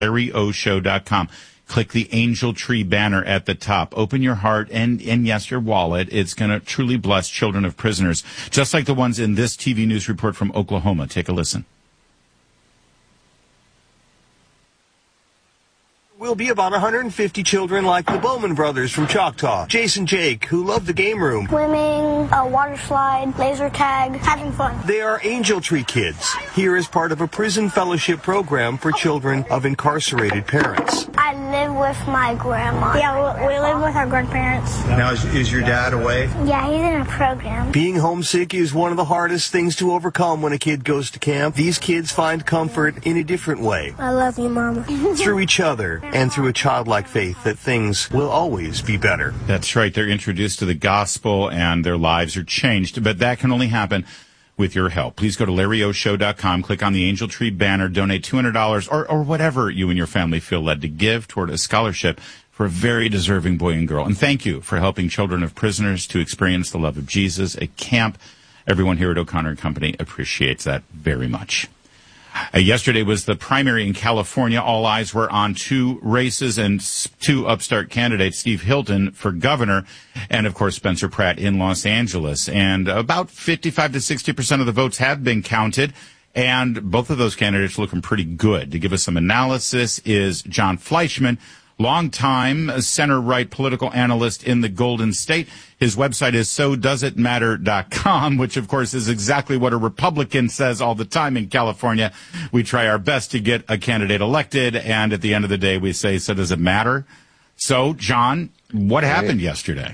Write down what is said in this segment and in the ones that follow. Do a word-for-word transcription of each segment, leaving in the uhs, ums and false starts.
larry o show dot com. Click the Angel Tree banner at the top. Open your heart and, and yes, your wallet. It's going to truly bless children of prisoners, just like the ones in this T V news report from Oklahoma. Take a listen. Will be about one hundred fifty children like the Bowman brothers from Choctaw. Jason Jake, who love the game room. Swimming, a water slide, laser tag, having fun. They are Angel Tree Kids, here as part of a prison fellowship program for children of incarcerated parents. I live with my grandma. Yeah, we live with our grandparents. Now, is, is your dad away? Yeah, he's in a program. Being homesick is one of the hardest things to overcome when a kid goes to camp. These kids find comfort in a different way. I love you, Mama. Through each other. And through a childlike faith that things will always be better. That's right. They're introduced to the gospel and their lives are changed. But that can only happen with your help. Please go to larry o show dot com, click on the Angel Tree banner, donate two hundred dollars or, or whatever you and your family feel led to give toward a scholarship for a very deserving boy and girl. And thank you for helping children of prisoners to experience the love of Jesus at camp. Everyone here at O'Connor and Company appreciates that very much. Uh, yesterday was the primary in California. All eyes were on two races and two upstart candidates, Steve Hilton for governor and, of course, Spencer Pratt in Los Angeles. And about fifty-five to sixty percent of the votes have been counted, and both of those candidates looking pretty good. To give us some analysis is John Fleischman, longtime center-right political analyst in the Golden State. His website is so does it matter dot com, which, of course, is exactly what a Republican says all the time in California. We try our best to get a candidate elected, and at the end of the day, we say, so does it matter? So, John, what happened Right. yesterday?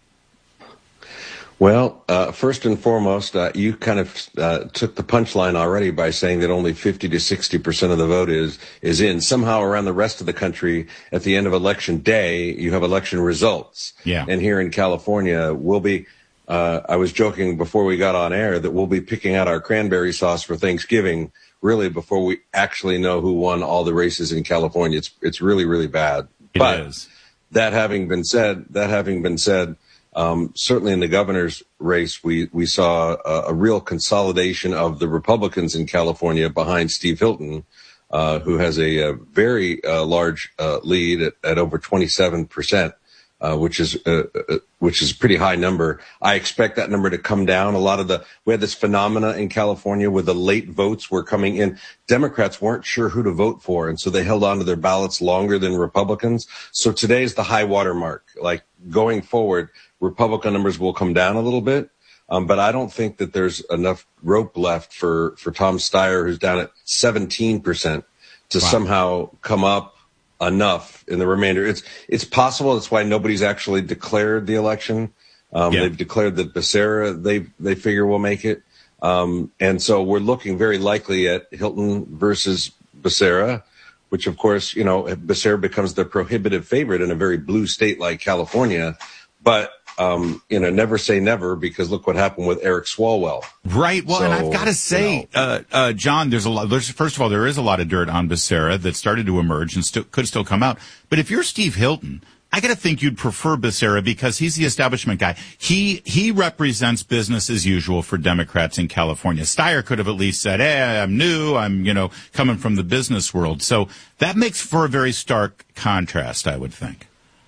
Well, uh, first and foremost, uh, you kind of uh, took the punchline already by saying that only fifty to sixty percent of the vote is is in. Somehow around the rest of the country, at the end of election day, you have election results. Yeah. And here in California, we'll be, uh, I was joking before we got on air that we'll be picking out our cranberry sauce for Thanksgiving really before we actually know who won all the races in California. It's it's really, really bad. It but is. That having been said, that having been said, Um, certainly in the governor's race, we, we saw a, a real consolidation of the Republicans in California behind Steve Hilton, uh, who has a, a very uh, large uh, lead at, at over twenty-seven percent, uh, which is uh, uh, which is a pretty high number. I expect that number to come down. A lot of the we had this phenomena in California where the late votes were coming in. Democrats weren't sure who to vote for, and so they held on to their ballots longer than Republicans. So today's the high water mark. Like going forward, Republican numbers will come down a little bit, um, but I don't think that there's enough rope left for, for Tom Steyer, who's down at seventeen percent, to wow. somehow come up enough in the remainder. It's it's possible. That's why nobody's actually declared the election. Um, yeah. They've declared that Becerra, they they figure will make it. Um, and so we're looking very likely at Hilton versus Becerra, which, of course, you know, Becerra becomes the prohibitive favorite in a very blue state like California. But Um, you know, never say never, because look what happened with Eric Swalwell. Right. Well, so, and I've got to say, you know, uh, uh, John, there's a lot, there's, first of all, there is a lot of dirt on Becerra that started to emerge and still, could still come out. But if you're Steve Hilton, I got to think you'd prefer Becerra because he's the establishment guy. He, he represents business as usual for Democrats in California. Steyer could have at least said, hey, I'm new. I'm, you know, coming from the business world. So that makes for a very stark contrast, I would think.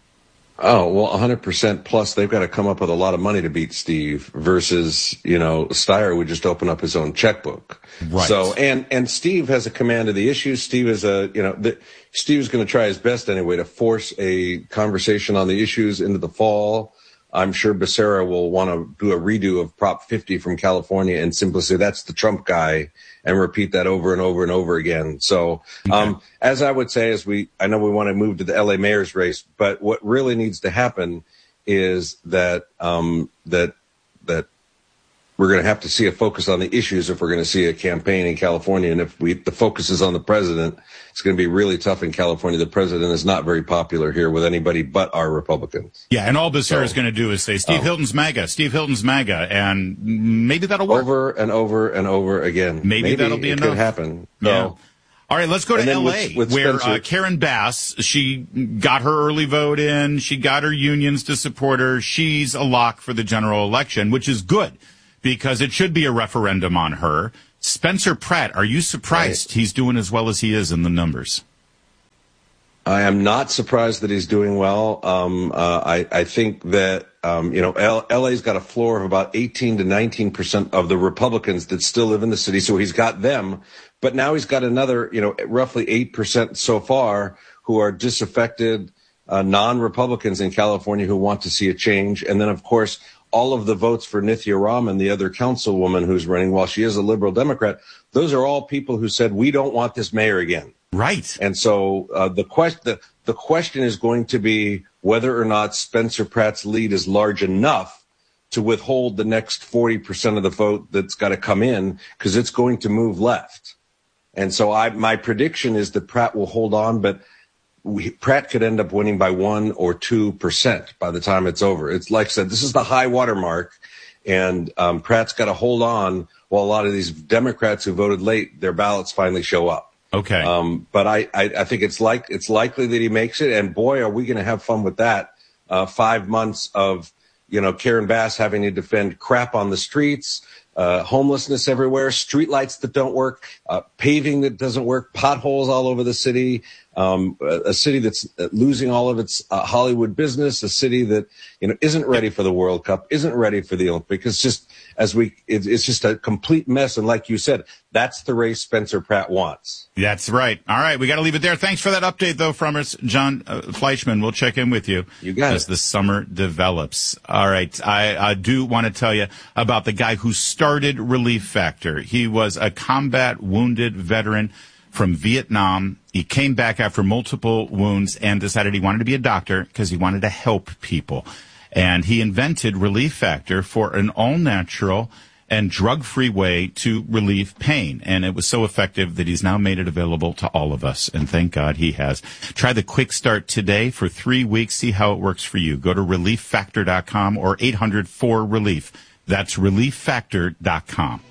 Oh, well, one hundred percent plus they've got to come up with a lot of money to beat Steve versus, you know, Steyer would just open up his own checkbook. Right. So, and, and Steve has a command of the issues. Steve is a, you know, the, Steve's going to try his best anyway to force a conversation on the issues into the fall. I'm sure Becerra will want to do a redo of Prop fifty from California and simply say that's the Trump guy and repeat that over and over and over again. So, okay. um, as I would say, as we, I know we want to move to the L A mayor's race, but what really needs to happen is that, um, that, that we're going to have to see a focus on the issues if we're going to see a campaign in California. And if we, the focus is on the president, it's going to be really tough in California. The president is not very popular here with anybody but our Republicans. Yeah, and all Becerra So, is going to do is say, Steve um, Hilton's MAGA, Steve Hilton's MAGA, and maybe that'll work. Over and over and over again. Maybe, Maybe that'll be it enough. could happen. Yeah. So, all right, let's go to And then L A, with- with where Spencer- uh, Karen Bass, she got her early vote in. She got her unions to support her. She's a lock for the general election, which is good because it should be a referendum on her. Spencer Pratt, are you surprised Right. he's doing as well as he is in the numbers? I am not surprised that he's doing well. Um, uh, I, I think that, um, you know, L- LA's got a floor of about eighteen to nineteen percent of the Republicans that still live in the city. So he's got them. But now he's got another, you know, roughly eight percent so far who are disaffected, uh, non-Republicans in California who want to see a change. And then, of course, all of the votes for Nithya Raman, the other councilwoman who's running, while she is a liberal Democrat, those are all people who said, we don't want this mayor again. Right. And so uh, the, quest- the, the question is going to be whether or not Spencer Pratt's lead is large enough to withhold the next forty percent of the vote that's got to come in, because it's going to move left. And so I, my prediction is that Pratt will hold on, but we, Pratt could end up winning by one or two percent by the time it's over. It's like I said, this is the high water mark, and um, Pratt's got to hold on while a lot of these Democrats who voted late, their ballots finally show up. Okay. Um, but I, I, I think it's like it's likely that he makes it, and boy, are we going to have fun with that. Uh, five months of, you know, Karen Bass having to defend crap on the streets, uh, homelessness everywhere, streetlights that don't work, uh, paving that doesn't work, potholes all over the city, um, a, a city that's losing all of its uh, Hollywood business, a city that, you know, isn't ready for the World Cup, isn't ready for the Olympics. It's just, as we, it, it's just a complete mess. And like you said, that's the race Spencer Pratt wants. That's right. All right. We got to leave it there. Thanks for that update, though, from us, John uh, Fleischman. We'll check in with you. You got as it. the summer develops. All right. I, I do want to tell you about the guy who started Relief Factor. He was a combat wounded veteran from Vietnam. He came back after multiple wounds and decided he wanted to be a doctor because he wanted to help people. And he invented Relief Factor for an all-natural and drug-free way to relieve pain. And it was so effective that he's now made it available to all of us. And thank God he has. Try the Quick Start today for three weeks. See how it works for you. Go to relief factor dot com or eight hundred four relief. That's relief factor dot com.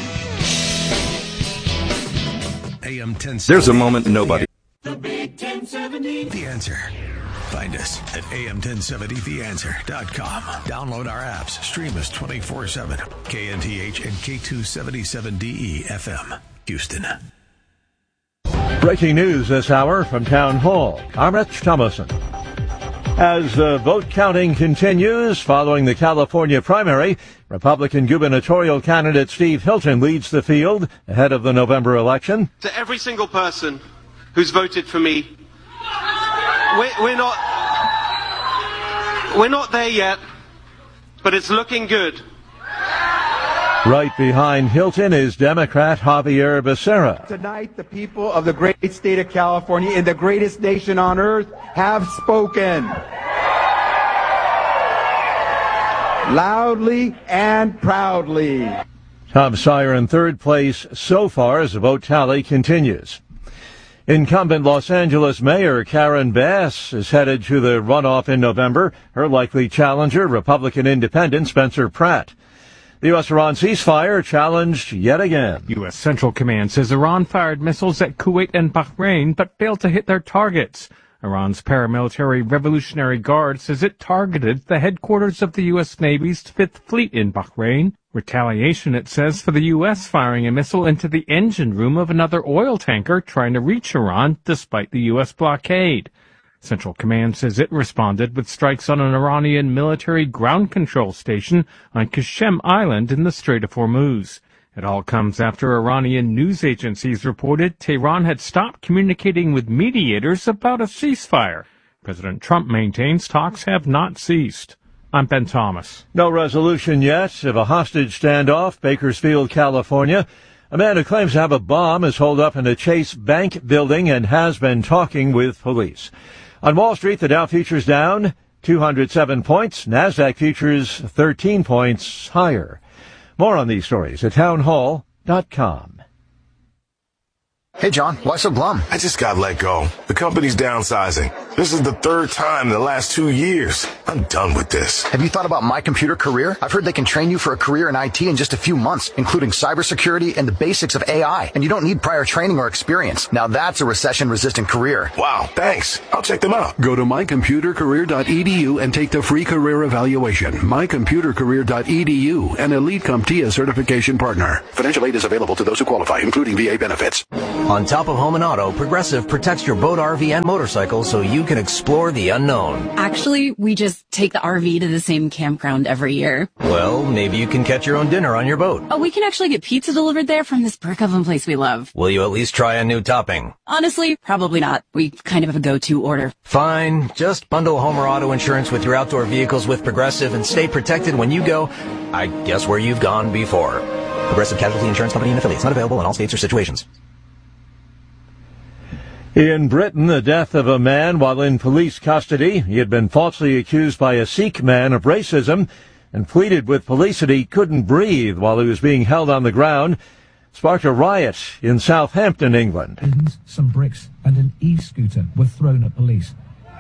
A M ten seventy. There's a moment nobody. The Big ten seventy. The Answer. Find us at A M ten seventy the answer dot com. Download our apps. Stream us twenty-four seven. K N T H and K two seventy-seven D E F M. Houston. Breaking news this hour from Town Hall. I'm Rich Thomason. As the vote counting continues following the California primary, Republican gubernatorial candidate Steve Hilton leads the field ahead of the November election. To every single person who's voted for me, we're, we're not we're not there yet, but it's looking good. Right behind Hilton is Democrat Javier Becerra. Tonight, the people of the great state of California, in the greatest nation on earth, have spoken. Loudly and proudly. Tom Steyer in third place so far as the vote tally continues. Incumbent Los Angeles Mayor Karen Bass is headed to the runoff in November. Her likely challenger, Republican independent Spencer Pratt. The U S-Iran ceasefire challenged yet again. U S. Central Command says Iran fired missiles at Kuwait and Bahrain, but failed to hit their targets. Iran's paramilitary Revolutionary Guard says it targeted the headquarters of the U S. Navy's Fifth Fleet in Bahrain. Retaliation, it says, for the U S firing a missile into the engine room of another oil tanker trying to reach Iran despite the U S blockade. Central Command says it responded with strikes on an Iranian military ground control station on Qasem Island in the Strait of Hormuz. It all comes after Iranian news agencies reported Tehran had stopped communicating with mediators about a ceasefire. President Trump maintains talks have not ceased. I'm Ben Thomas. No resolution yet of a hostage standoff, Bakersfield, California. A man who claims to have a bomb is holed up in a Chase Bank building and has been talking with police. On Wall Street, the Dow futures down two hundred seven points. NASDAQ futures thirteen points higher. More on these stories at town hall dot com. Hey, John, why so glum? I just got let go. The company's downsizing. This is the third time in the last two years. I'm done with this. Have you thought about My Computer Career? I've heard they can train you for a career in I T in just a few months, including cybersecurity and the basics of A I. And you don't need prior training or experience. Now that's a recession-resistant career. Wow, thanks. I'll check them out. Go to my computer career dot e d u and take the free career evaluation. my computer career dot e d u, an Elite CompTIA certification partner. Financial aid is available to those who qualify, including V A benefits. On top of home and auto, Progressive protects your boat, R V, and motorcycle so you can explore the unknown. Actually, we just take the R V to the same campground every year. Well, maybe you can catch your own dinner on your boat. Oh, we can actually get pizza delivered there from this brick oven place we love. Will you at least try a new topping? Honestly, probably not. We kind of have a go-to order. Fine. Just bundle home or auto insurance with your outdoor vehicles with Progressive and stay protected when you go, I guess, where you've gone before. Progressive Casualty Insurance Company and affiliates. Not available in all states or situations. In Britain, the death of a man while in police custody. He had been falsely accused by a Sikh man of racism and pleaded with police that he couldn't breathe while he was being held on the ground. Sparked a riot in Southampton, England. Some bricks and an e-scooter were thrown at police.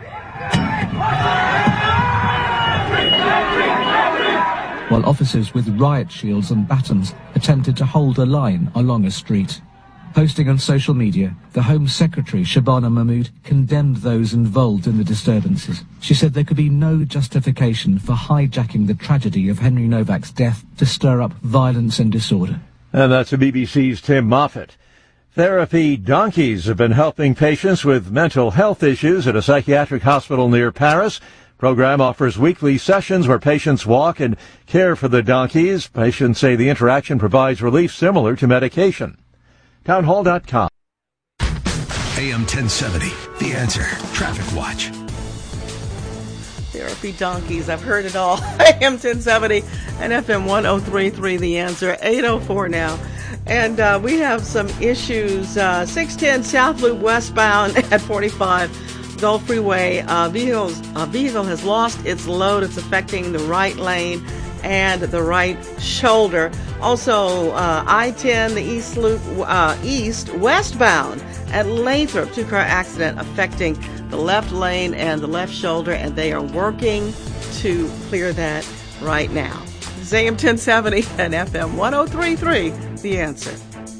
While officers with riot shields and batons attempted to hold a line along a street. Posting on social media, the Home Secretary, Shabana Mahmood, condemned those involved in the disturbances. She said there could be no justification for hijacking the tragedy of Henry Novak's death to stir up violence and disorder. And that's the B B C's Tim Moffat. Therapy donkeys have been helping patients with mental health issues at a psychiatric hospital near Paris. Program offers weekly sessions where patients walk and care for the donkeys. Patients say the interaction provides relief similar to medication. Townhall dot com. A M ten seventy, The Answer. Traffic Watch. Therapy donkeys. I've heard it all. A M ten seventy and F M one oh three point three, The Answer. eight oh four now. And uh, we have some issues. Uh, six ten South Loop westbound at forty-five Gulf Freeway. Uh, vehicles, uh, vehicle has lost its load. It's affecting the right lane and the right shoulder. Also, uh, I ten, the East Loop, uh, east, westbound at Lathrop, two-car accident affecting the left lane and the left shoulder, and they are working to clear that right now. This is A M ten seventy and F M one oh three point three, The Answer.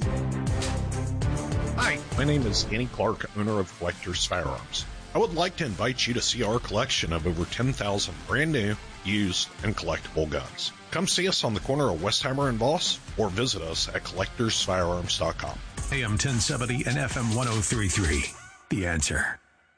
Hi, my name is Annie Clark, owner of Collector's Firearms. I would like to invite you to see our collection of over ten thousand brand new, used, and collectible guns. Come see us on the corner of Westheimer and Voss, or visit us at collectors firearms dot com. A M ten seventy and F M one oh three point three, The Answer.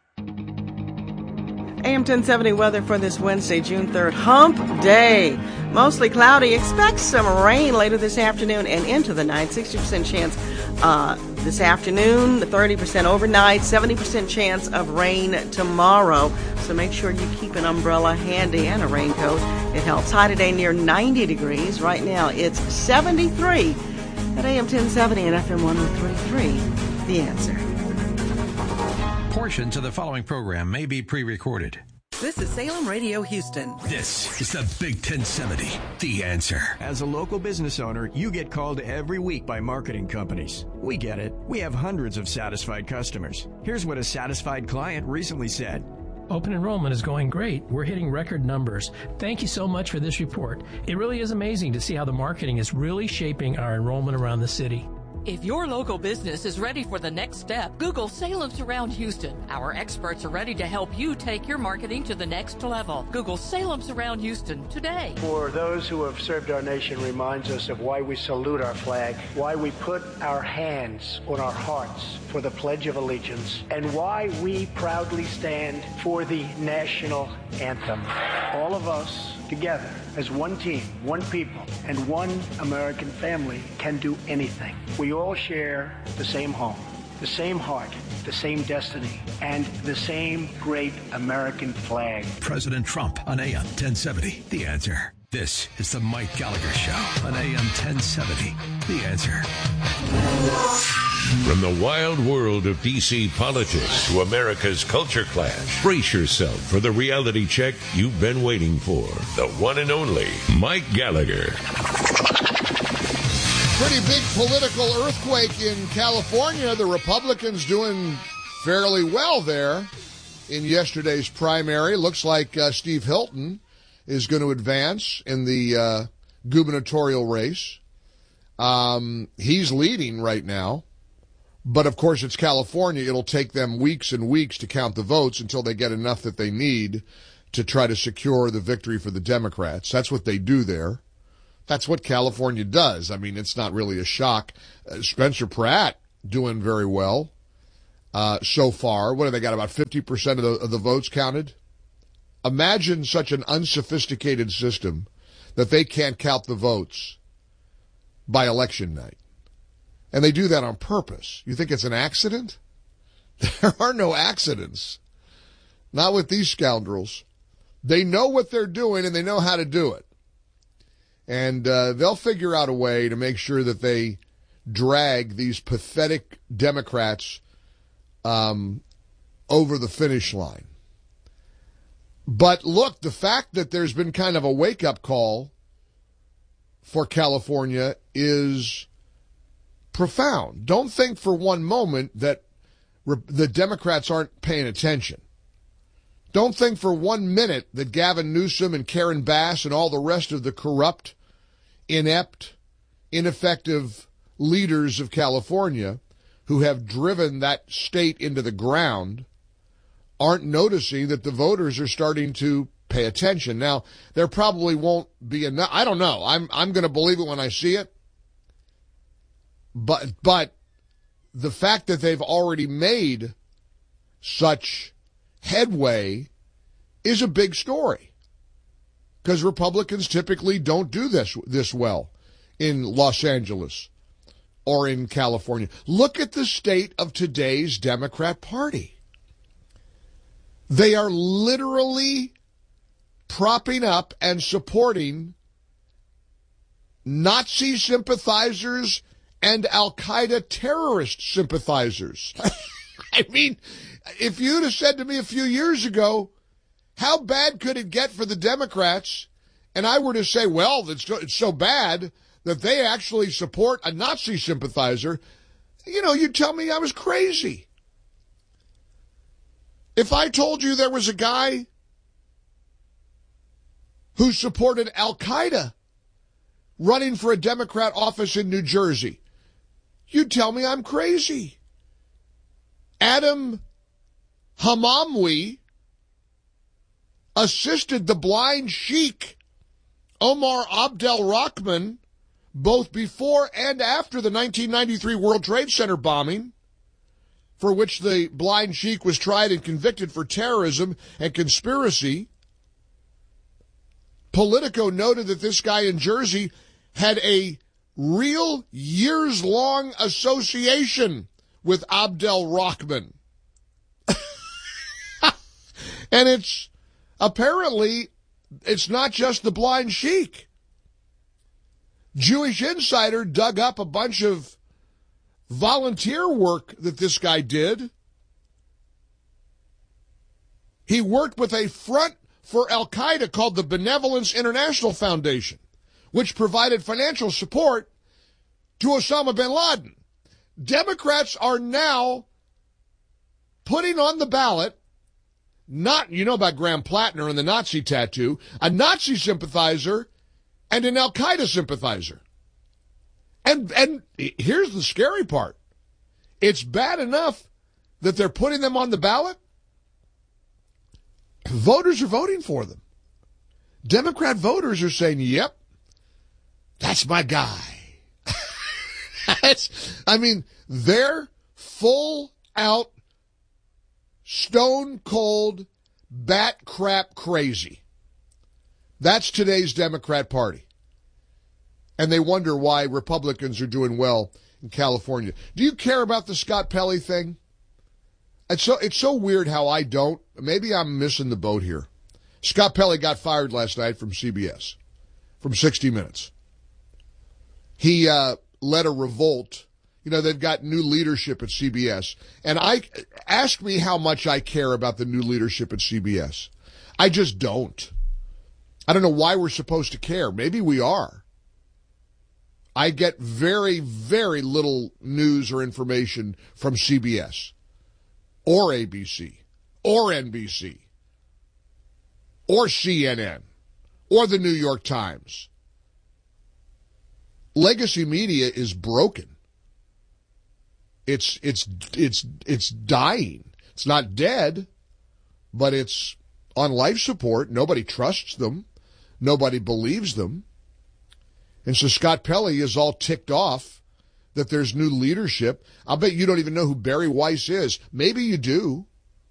A M ten seventy weather for this Wednesday, June third, Hump Day. Mostly cloudy. Expect some rain later this afternoon and into the night. sixty percent chance uh, this afternoon, thirty percent overnight, seventy percent chance of rain tomorrow. So make sure you keep an umbrella handy and a raincoat. It helps. High today near ninety degrees. Right now it's seventy-three at A M ten seventy and F M one oh three point three. The Answer. Portions of the following program may be pre-recorded. This is Salem Radio Houston. This is the Big ten seventy, The Answer. As a local business owner, you get called every week by marketing companies. We get it. We have hundreds of satisfied customers. Here's what a satisfied client recently said. Open enrollment is going great. We're hitting record numbers. Thank you so much for this report. It really is amazing to see how the marketing is really shaping our enrollment around the city. If your local business is ready for the next step, Google Salem Surround Houston. Our experts are ready to help you take your marketing to the next level. Google Salem Surround Houston today. For those who have served our nation reminds us of why we salute our flag, why we put our hands on our hearts for the Pledge of Allegiance, and why we proudly stand for the national anthem. All of us together as one team, one people, and one American family can do anything. We all share the same home, the same heart, the same destiny, and the same great American flag. President Trump on A M ten seventy, The Answer. This is the Mike Gallagher Show on A M ten seventy, The Answer. From the wild world of D C politics to America's culture clash, brace yourself for the reality check you've been waiting for. The one and only Mike Gallagher. Pretty big political earthquake in California. The Republicans doing fairly well there in yesterday's primary. Looks like uh, Steve Hilton is going to advance in the uh, gubernatorial race. Um, he's leading right now. But, of course, it's California. It'll take them weeks and weeks to count the votes until they get enough that they need to try to secure the victory for the Democrats. That's what they do there. That's what California does. I mean, it's not really a shock. Uh, Spencer Pratt doing very well uh, so far. What have they got, about fifty percent of the, of the votes counted? Imagine such an unsophisticated system that they can't count the votes by election night. And they do that on purpose. You think it's an accident? There are no accidents. Not with these scoundrels. They know what they're doing and they know how to do it. And uh, they'll figure out a way to make sure that they drag these pathetic Democrats um, over the finish line. But look, the fact that there's been kind of a wake-up call for California is profound. Don't think for one moment that re- the Democrats aren't paying attention. Don't think for one minute that Gavin Newsom and Karen Bass and all the rest of the corrupt, inept, ineffective leaders of California who have driven that state into the ground aren't noticing that the voters are starting to pay attention. Now, there probably won't be enough. I don't know. I'm I'm going to believe it when I see it. But but the fact that they've already made such headway is a big story, because Republicans typically don't do this this well in Los Angeles or in California. Look at the state of today's Democrat Party. They are literally propping up and supporting Nazi sympathizers and Al-Qaeda terrorist sympathizers. I mean, if you'd have said to me a few years ago, how bad could it get for the Democrats? And I were to say, well, it's, it's so bad that they actually support a Nazi sympathizer, you know, you'd tell me I was crazy. If I told you there was a guy who supported Al-Qaeda running for a Democrat office in New Jersey, you'd tell me I'm crazy. Adam Hamamwi assisted the blind sheik, Omar Abdel Rahman, both before and after the nineteen ninety-three World Trade Center bombing, for which the blind sheik was tried and convicted for terrorism and conspiracy. Politico noted that this guy in Jersey had a real years-long association with Abdel Rahman. And it's apparently, it's not just the blind sheik. Jewish Insider dug up a bunch of volunteer work that this guy did. He worked with a front for Al-Qaeda called the Benevolence International Foundation, which provided financial support to Osama bin Laden. Democrats are now putting on the ballot, not, you know about Graham Plattner and the Nazi tattoo, a Nazi sympathizer and an Al-Qaeda sympathizer. And and here's the scary part. It's bad enough that they're putting them on the ballot. Voters are voting for them. Democrat voters are saying, yep, that's my guy. That's, I mean, they're full out, stone cold, bat crap crazy. That's today's Democrat Party. And they wonder why Republicans are doing well in California. Do you care about the Scott Pelley thing? It's so, it's so weird how I don't. Maybe I'm missing the boat here. Scott Pelley got fired last night from C B S, from sixty minutes. He uh, led a revolt. You know, they've got new leadership at C B S. And I ask me how much I care about the new leadership at C B S. I just don't. I don't know why we're supposed to care. Maybe we are. I get very, very little news or information from C B S or A B C or N B C or C N N or the New York Times. Legacy media is broken. It's it's it's it's dying. It's not dead, but it's on life support. Nobody trusts them. Nobody believes them. And so Scott Pelley is all ticked off that there's new leadership. I'll bet you don't even know who Barry Weiss is. Maybe you do.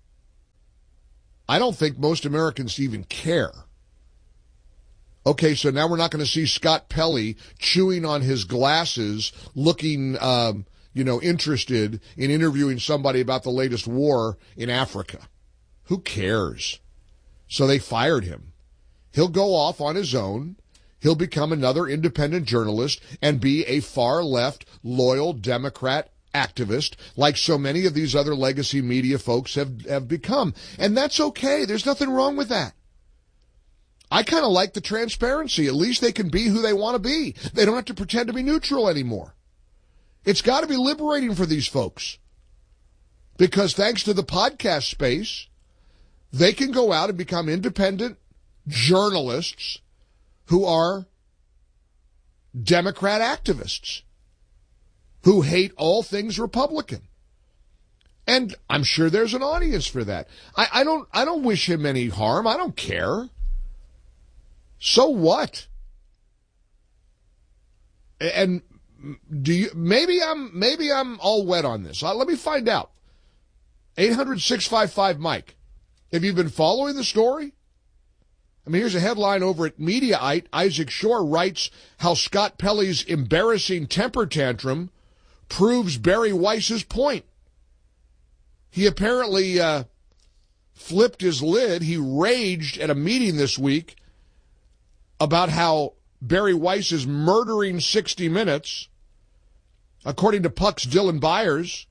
I don't think most Americans even care. Okay, so now we're not going to see Scott Pelley chewing on his glasses, looking, um, you know, interested in interviewing somebody about the latest war in Africa. Who cares? So they fired him. He'll go off on his own. He'll become another independent journalist and be a far-left, loyal Democrat activist like so many of these other legacy media folks have, have become. And that's okay. There's nothing wrong with that. I kind of like the transparency. At least they can be who they want to be. They don't have to pretend to be neutral anymore. It's got to be liberating for these folks. Because thanks to the podcast space, they can go out and become independent journalists who are Democrat activists, who hate all things Republican. And I'm sure there's an audience for that. I, I don't I don't wish him any harm. I don't care. So what? And do you maybe I'm maybe I'm all wet on this. Uh, let me find out. eight hundred, six five five, Mike. Have you been following the story? I mean, here's a headline over at Mediaite. Isaac Shore writes how Scott Pelley's embarrassing temper tantrum proves Barry Weiss's point. He apparently uh, flipped his lid. He raged at a meeting this week about how Barry Weiss is murdering sixty minutes. According to Puck's Dylan Byers,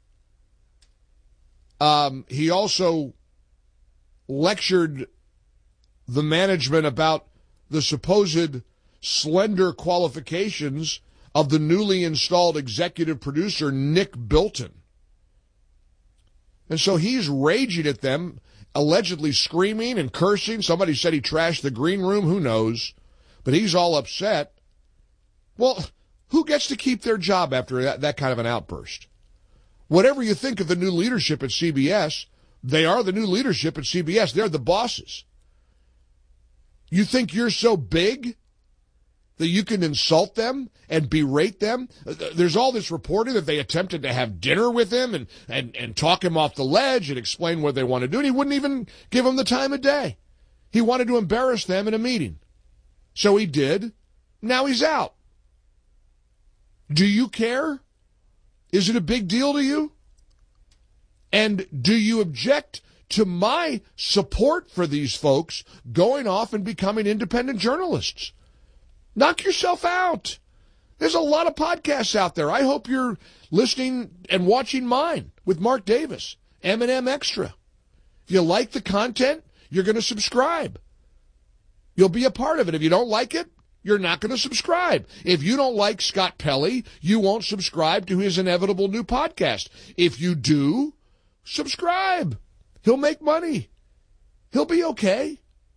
um, he also lectured the management about the supposed slender qualifications of the newly installed executive producer, Nick Bilton. And so he's raging at them, allegedly screaming and cursing. Somebody said he trashed the green room. Who knows? But he's all upset. Well, who gets to keep their job after that, that kind of an outburst? Whatever you think of the new leadership at C B S, they are the new leadership at C B S. They're the bosses. You think you're so big that you can insult them and berate them? There's all this reporting that they attempted to have dinner with him and, and, and talk him off the ledge and explain what they want to do, and he wouldn't even give them the time of day. He wanted to embarrass them in a meeting. So he did. Now he's out. Do you care? Is it a big deal to you? And do you object to my support for these folks going off and becoming independent journalists? Knock yourself out. There's a lot of podcasts out there. I hope you're listening and watching mine with Mark Davis, M and M Extra. If you like the content, you're going to subscribe. You'll be a part of it. If you don't like it, you're not going to subscribe. If you don't like Scott Pelley, you won't subscribe to his inevitable new podcast. If you do, subscribe. He'll make money. He'll be okay.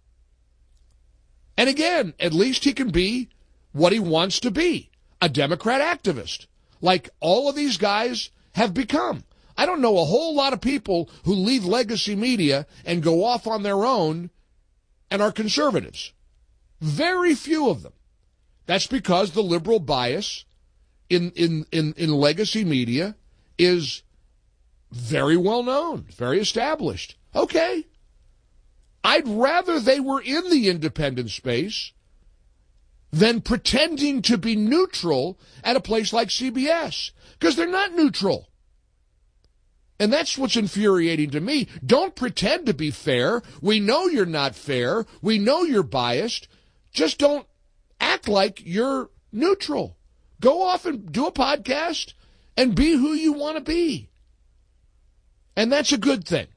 And again, at least he can be what he wants to be, a Democrat activist, like all of these guys have become. I don't know a whole lot of people who leave legacy media and go off on their own and are conservatives. Very few of them. That's because the liberal bias in, in, in, in legacy media is very well known, very established. Okay. I'd rather they were in the independent space than pretending to be neutral at a place like C B S, because they're not neutral. And that's what's infuriating to me. Don't pretend to be fair. We know you're not fair. We know you're biased. Just don't act like you're neutral. Go off and do a podcast and be who you want to be. And that's a good thing,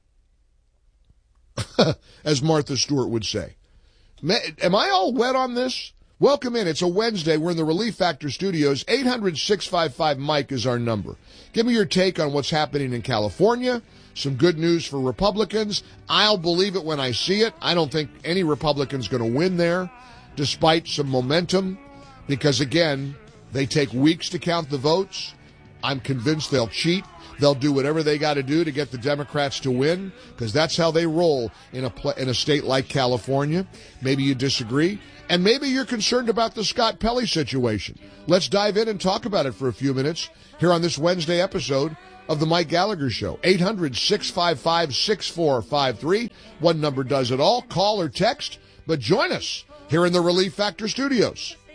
as Martha Stewart would say. Am I all wet on this? Welcome in. It's a Wednesday. We're in the Relief Factor studios. eight hundred, six five five, Mike is our number. Give me your take on what's happening in California. Some good news for Republicans. I'll believe it when I see it. I don't think any Republican's going to win there, despite some momentum, because, again, they take weeks to count the votes. I'm convinced they'll cheat. They'll do whatever they got to do to get the Democrats to win, because that's how they roll in a pl- in a state like California. Maybe you disagree, and maybe you're concerned about the Scott Pelley situation. Let's dive in and talk about it for a few minutes here on this Wednesday episode of the Mike Gallagher Show. eight hundred, six five five, six four five three. One number does it all. Call or text, but join us here in the Relief Factor Studios.